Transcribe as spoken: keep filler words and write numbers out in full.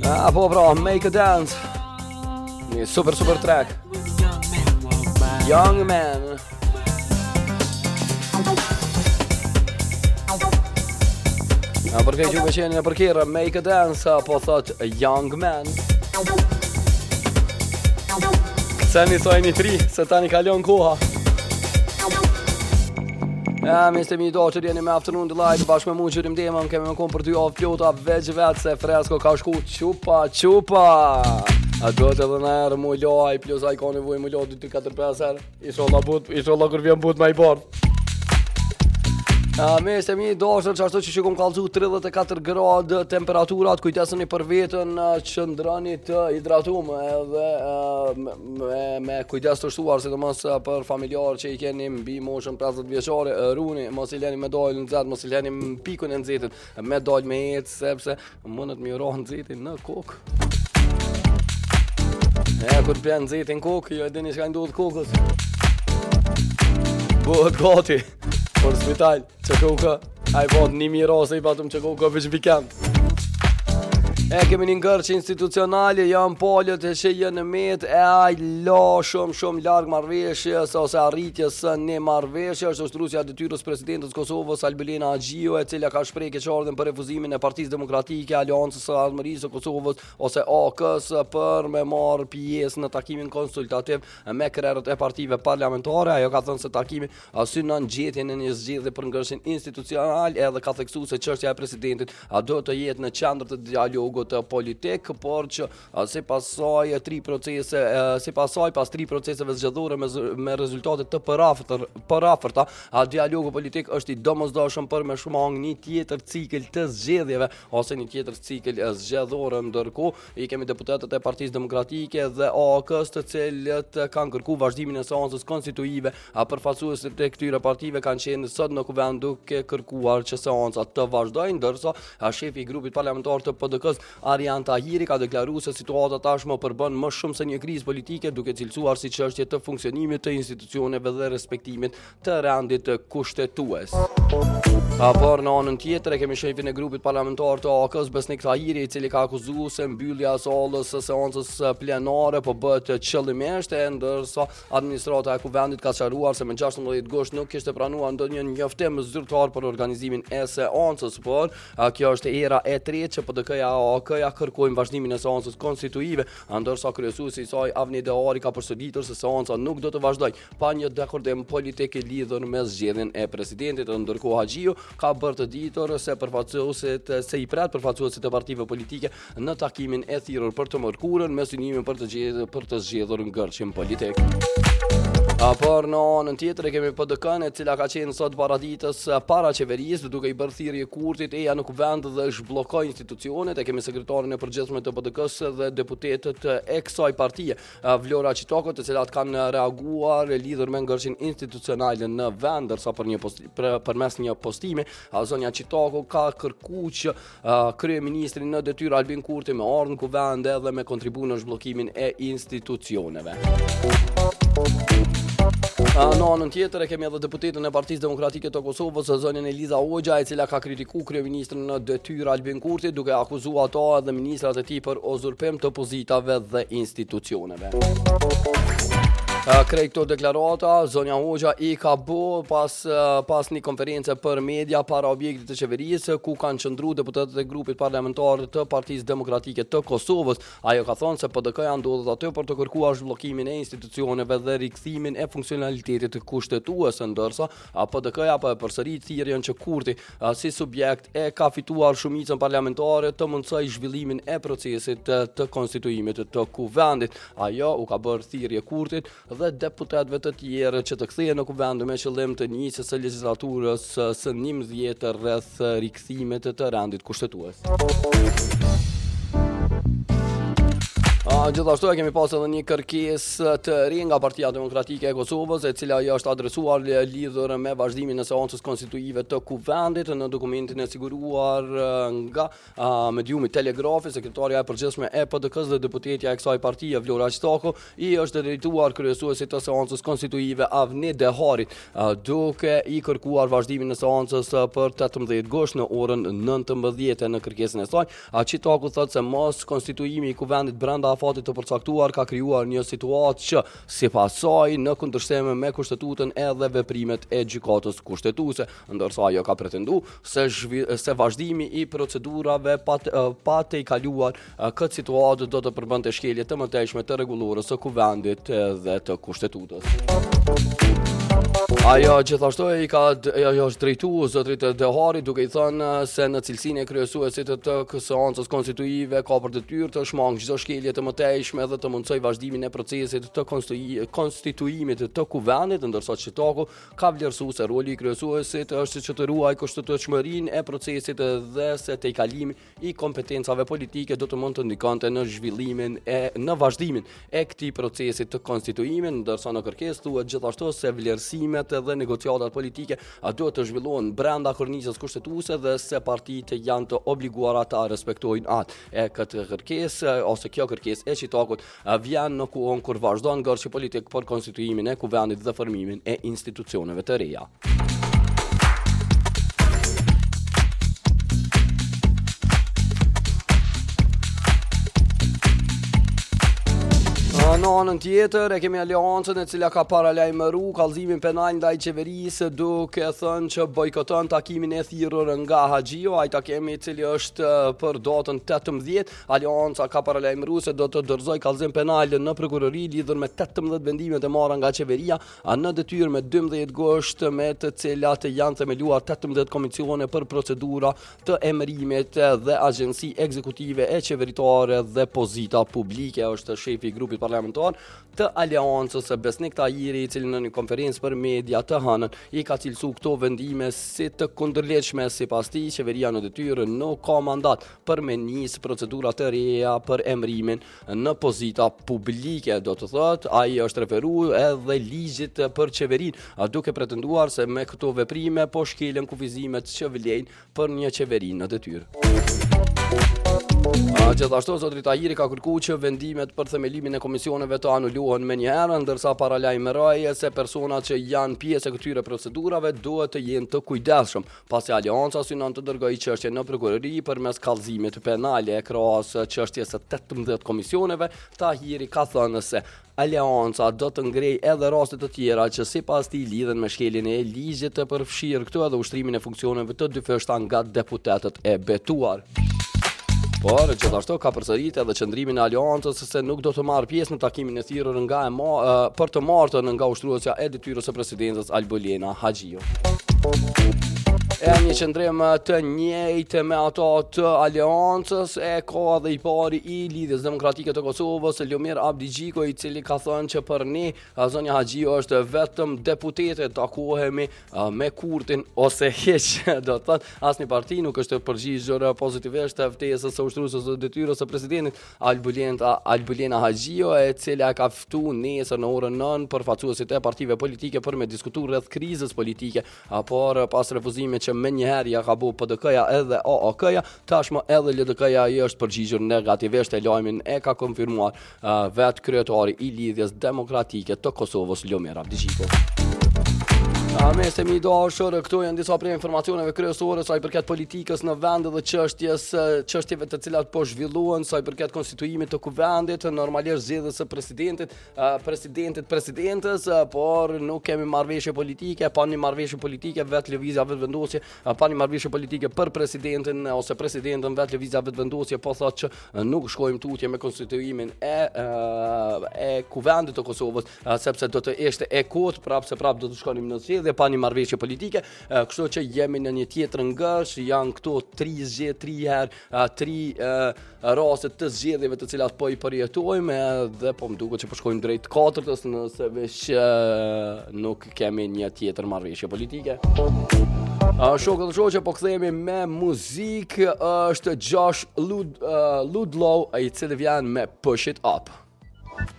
Ah, po pra, Make a Dance. Një super super track. Young Man. A përkej që me qenë në përkira Make a Dance, po thot Young Man. Se një thoj një tri, se ta një kalion koha. Ja, miste mi do që rjeni me Afternoon Delight bashkë me mu që rrim demon, kemi me kom për dy avë plota veç vetë se fresko ka shku qupa, qupa. A do të edhe në erë mu loj, plus a i ka nevoj mu loj dy tre katër pesë erë, isholla but, isholla kur vjen but ma i bardh. Uh, Meste mi dashur që ashtu që që kom kalzu tridhjet e katër gradë temperaturat, kujteseni për vetën uh, që ndroni të hidratum edhe uh, me, me kujdes të shtuar, sidomos uh, për familjar që i keni mbi moshën pesëdhjetë vjeçare, uh, runi, mos i leni me dalë në nxehtë, mos i leni në pikun e nxehtit, me dalë me ecë sepse mundet mi rah nxehtin në kokë. E kur bën nxehtin kokë, jo e dini çka ndodh kokës. Bëhet gati për spital, që koka, a i bot një mirase i patëm që koka për që vikend. E kemi një ngërqë institucionali, janë palët e që jenë met, e a i la shumë shumë largë marveshjes, ose arritjes një marveshje, është ushtrusja detyrës presidentës Kosovës, Albelina Agjio, e cila ka shprej keqardhën për refuzimin e Partisë Demokratike, Aliancës së Ardhmërisë së Kosovës, ose A K-s për me marrë pjesë në takimin konsultativ me krerët e partive parlamentare. Ajo ka thënë se takimi synon gjetjen e një zgjedhje për ngërçin institucional, edhe ka theksuar se çështja e presidentit a do të jetë në qendër të dialogut të politik, por që si pasaj tri procese, si pasaj pas tri proceseve zgjedhore me, me rezultate të përafërta, a dialogu politik është i domosdoshëm për me shmang një tjetër cikël të zgjedhjeve ose një tjetër cikël zgjedhore. Ndërkohë i kemi deputetët e Partisë Demokratike dhe A K-s, të cilët kanë kërkuar vazhdimin e seancës konstituive, a përfaqësuesit e këtyre partive kanë qenë sot në kuvend duke kërkuar që seanca të vazhdojnë, ndërsa shefi i grupit parlamentar të P D K-s Arjan Tahiri ka deklaruar se situata tashmë përbën më shumë se një krizë politike, duke cilësuar si çështje të funksionimit të institucioneve dhe respektimit të rendit kushtetues. A por në anën tjetër e kemi shefin e grupit parlamentar të A K-s Besnik Tahiri, i cili ka akuzuar se mbyllja e sallës së seancës plenare po bëhet qëllimisht, e ndërsa administrata e kuvendit ka sqaruar se më gjashtëmbëdhjetë gusht nuk kishte pranuar ndonjë njoftim zyrtar për organizimin e seancës, por kjo është era e tretë që P D K-ja A K-ja kërkojnë vazhdimin e seancës konstituive, ndërsa kryesuesi i saj Avni Deari ka përsëritur se seanca nuk do të vazhdojë pa një dekordim politik i lidhur me zgjedhjen e presidentit. Ndërkohë Agjio ka bërë të ditur se përfaqësuesit se i pret përfaqësuesit e partive politike në takimin e thirrur për të mërkurën me synimin për të zgjedhur për të zgjedhur ngërçim politik. A por në anën tjetër e kemi P D K-n, e cila ka qenë sot paraditës para qeverisë, duke i bërë thirrje kurtit eja në kuvend dhe zhbllokoi institucionet. E kemi sekretarin e përgjithshëm të P D K-s dhe deputetët e kësaj partie, Vlora Çitoko, të cilat kanë reaguar lidhur me ngërçin institucional në vend, ndërsa për një posti, për, përmes një postimi, zonja Çitoko ka kërkuar që uh, kryeministri në detyrë Albin Kurti me ardhur në kuvend edhe me kontribu në zhbllokimin e institucioneve. Në anën tjetër e kemi edhe deputetën e Partisë Demokratike të Kosovës, zonjën Eliza Hoxha, e cila ka kritikuar kryeministrin në detyrë Albin Kurti, duke akuzuar ata dhe ministrat e tij për uzurpim të pozitave dhe institucioneve. Krejt këto deklarata, zonja Hoxha i ka bo pas, pas një konferencë për media para objektit të qeverisë, ku kanë qëndruar deputetët e grupit parlamentar të Partisë Demokratike të Kosovës. Ajo ka thonë se P D K-ja ndodhet aty për të kërkuar zhbllokimin e institucioneve dhe rikthimin e funksionalitetit kushtetues, ndërsa P D K-ja po e përsërit thirrjen që Kurti si subjekt e ka fituar shumicën parlamentare të mundsojë zhvillimin e procesit të konstituimit të kuvendit. Ajo u ka bërë thirrje Kurtit dhe deputetëve të tjerë që të kthehen në kuvend me qëllim të nisjes së legjislaturës së njëmbëdhjetë rreth rikthimit të rendit kushtetues. Gjithashtu e kemi pas edhe një kërkesë të re nga Partia Demokratike e Kosovës, e cila i është adresuar lidhur me vazhdimin e seancës konstituive të Kuvendit. Në dokumentin e siguruar nga uh, mediumi Telegrafi, sekretarja e përgjithshme e P D K-s dhe deputetja e kësaj partie Vlora Qitako i është drejtuar kryesuesit të seancës konstituive Avni Deharit, uh, duke i kërkuar vazhdimin e seancës për tetëmbëdhjetë gusht në orën nëntëmbëdhjetë. Në kërkesën e saj, Qitaku thotë se mos konstituimi i Kuvendit brenda afatit të përcaktuar ka krijuar një situatë që sipas saj në kundërshtim me kushtetutën edhe veprimet e gjykatës kushtetuese, ndërsa ajo ka pretenduar se, se vazhdimi i procedurave pa pa të i kaluar këtë situatë do të përbënte shkelje të mëtejshme të rregullorës së Kuvendit dhe të kushtetutës. Ajo gjithashtu i ka ajo është drejtuar zotrit Dehari duke i thënë se në cilësinë e kryesuesit të seancës konstituive ka për detyrë të shmangë çdo shkelje të mëtejshme dhe të mundsoj vazhdimin e procesit të konstituimit të Kuvendit, ndërsa Qitaku ka vlerësuar se roli i kryesuesit është që të ruajë kushtetutshmërinë e procesit dhe se tejkalimi i kompetencave politike do të mund të ndikante në zhvillimin e në vazhdimin e këtij procesi të konstituimit, ndërsa në kërkesë thuhet gjithashtu se vlerësimet dhe negociatat politike a duhet të zhvillohen brenda kornizës kushtetuese dhe se partitë janë të obliguara ta respektojnë atë. E këtë kërkesë ose kjo kërkesë e Qitakut vjen në kohën kur vazhdon ngjarje politik për konstituimin e Kuvendit dhe formimin e institucioneve të reja. Në anën tjetër e kemi aleancën e cila ka paralajmëruar kallëzimin penal ndaj qeverisë duke thënë që bojkoton takimin e thirrur nga Haxhiu, ai takimi i cili është për datën tetëmbëdhjetë. Aleanca ka paralajmëruar se do të dorëzojë kallëzim penal në prokurori lidhur me tetëmbëdhjetë vendimet e marra nga qeveria në detyrë me dymbëdhjetë gusht, me të cilat janë themeluar tetëmbëdhjetë komisione për procedura të emërimit dhe agjenci ekzekutive e qeveritare dhe pozita publike. Është shefi i grupit parlamentar të aleancës Besnik Tahiri, i cili në një konferencë për media të hënën i ka cilësuar këto vendime si të kundërligjshme. Sipas tij, qeveria në detyrë nuk ka mandat për me nisë procedura të reja për emërimin në pozita publike. Do të thotë, ai është referuar edhe ligjit për qeverinë, duke pretenduar se me këto veprime po shkelen kufizimet që vlejnë për një qeveri në detyrë. Gjithashtu, zotri Tahiri ka kërkuar që vendimet për themelimin e komisioneve të anulohen menjëherë, ndërsa paralajmëroi se personat që janë pjesë e këtyre procedurave duhet të jenë të kujdesshëm, pasi aleanca synon të dërgojë çështjen në prokurori përmes kallëzimit penal. E krahas çështjes së tetëmbëdhjetë komisioneve, Tahiri ka thënë se aleanca do të ngrejë edhe raste të tjera që sipas tij lidhen me shkeljen e ligjit të përfshirë këtu edhe ushtrimin e funksioneve të dyfishta nga deputetët e betuar. Por gjithashtu ka përsëritur edhe qëndrimin e aleancës se nuk do të marrë pjesë në takimin e thirrur nga e ma, për të martën nga ushtruesja e detyrës së presidentës Albolena Haxhiu. E një qëndrim të njëjtë me ato të aleancës e ka edhe i pari i Lidhjes Demokratike të Kosovës, Lomir Abdigjiko, i cili ka thënë që për ne zonja Haxhiu është vetëm deputete, takohemi me Kurtin ose hiç. Do të thotë asnjë parti nuk është përgjigjur pozitivisht ftesës së ushtruesës së detyrës së presidentit Albolena Albolena Haxhiu, e cila ka ftuar nesër në orën nëntë përfaqësuesit e partive politike për me diskutuar rreth krizës politike, por pas refuzimit që më njëherë ja ka bu P D K-ja edhe A A K-ja, tashmë edhe L D K-ja i është përgjigjur negativisht. E lajmin e ka konfirmuar uh, vetë kryetari i Lidhjes Demokratike të Kosovës, Lomir Abdigjiko. Me se mi dashur, këto janë disa prej informacioneve kryesore sa i përket politikës në vend dhe çështjes çështjeve të cilat po zhvillohen sa i përket konstituimit të Kuvendit, normalisht zgjedhjes së presidentit, presidentit, presidentës, por nuk kemi marrëveshje politike, pa një marrëveshje politike vetë lëvizja vetëvendosje, pa një marrëveshje politike për presidentin ose presidentën vetë lëvizja vetëvendosje, po thotë që nuk shkojmë tutje me konstituimin e e Kuvendit të Kosovës, sepse do të ishte e kot prapë se prapë do të shkonim në zgjedhje dhe pa një marrëveshje politike, kështu që jemi në një tjetër ngësh, janë këto tri zgjedhje, tri herë, tri raste të zgjedhjeve të cilat po i përjetojmë, dhe po më duket që po shkojmë drejt katërtës nëse veç nuk kemi një tjetër marrëveshje politike. Uh, Shokë dhe shoqe, po kthehemi me muzikë, është Josh Lud, uh, Ludlow, i cili vjen me Push It Up.